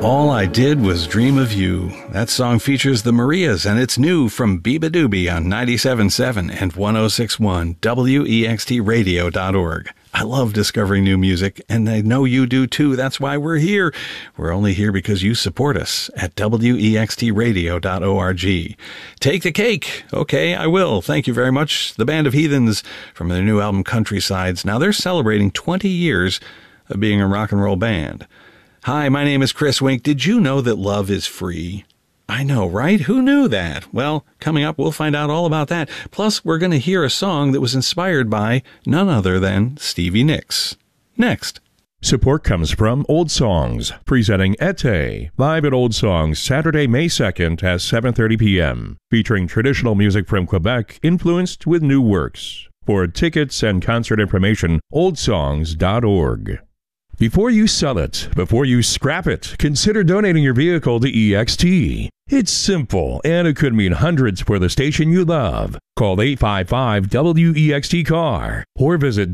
All I Did Was Dream of You. That song features the Marias, and it's new from Biba Doobie on 97.7 and 106.1 WEXTradio.org. I love discovering new music, and I know you do too. That's why we're here. We're only here because you support us at WEXTradio.org. Take the cake. Okay, I will. Thank you very much. The Band of Heathens from their new album Countrysides. Now they're celebrating 20 years of being a rock and roll band. Hi, my name is Chris Wink. Did you know that love is free? I know, right? Who knew that? Well, coming up, we'll find out all about that. Plus, we're going to hear a song that was inspired by none other than Stevie Nicks. Next. Support comes from Old Songs, presenting Été, live at Old Songs, Saturday, May 2nd at 7:30 p.m., featuring traditional music from Quebec influenced with new works. For tickets and concert information, oldsongs.org. Before you sell it, before you scrap it, consider donating your vehicle to EXT. It's simple, and it could mean hundreds for the station you love. Call 855-WEXT-CAR or visit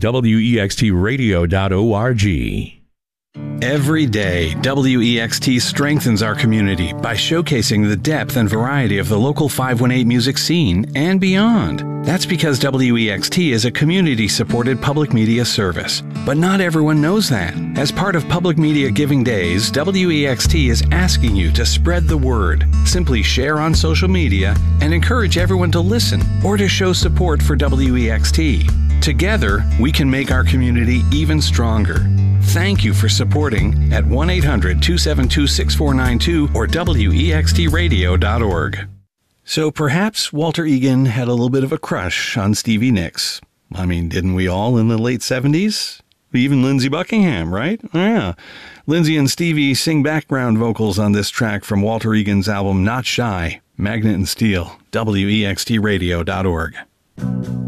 WEXTradio.org. Every day, WEXT strengthens our community by showcasing the depth and variety of the local 518 music scene and beyond. That's because WEXT is a community-supported public media service. But not everyone knows that. As part of Public Media Giving Days, WEXT is asking you to spread the word. Simply share on social media and encourage everyone to listen or to show support for WEXT. Together, we can make our community even stronger. Thank you for supporting at 1-800-272-6492 or WEXTradio.org. So perhaps Walter Egan had a little bit of a crush on Stevie Nicks. I mean, didn't we all in the late 70s? Even Lindsey Buckingham, right? Yeah. Lindsey and Stevie sing background vocals on this track from Walter Egan's album Not Shy, Magnet and Steel, WEXTradio.org.